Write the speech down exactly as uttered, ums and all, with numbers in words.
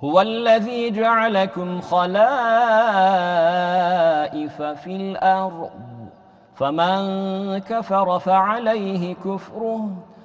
هو الذي جعلكم خلائف في الأرض فمن كفر فعليه كفره